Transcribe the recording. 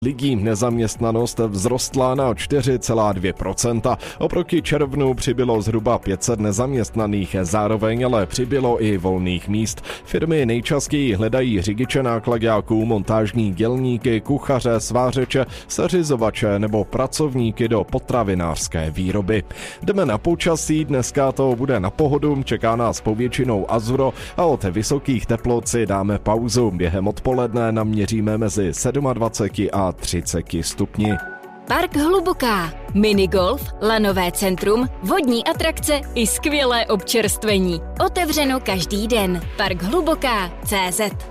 lidí. Nezaměstnanost vzrostla na 4,2%. Oproti červnu přibylo zhruba 500 nezaměstnaných, zároveň ale přibylo i volných míst. Firmy nejčastěji hledají řidiče náklaďáků, montážní dělníky, kuchaře, svářeče, seřizovače nebo pracovníky do potravinářské výroby. Jdeme na počasí, dneska to bude na pohodu, čeká nás povětšinou azuro a od vysokých teplot si dáme pauzu. Během odpoledne naměříme mezi 27 a 30 stupni. Park Hluboká. Minigolf, lanové centrum, vodní atrakce i skvělé občerstvení. Otevřeno každý den. Park Hluboká.cz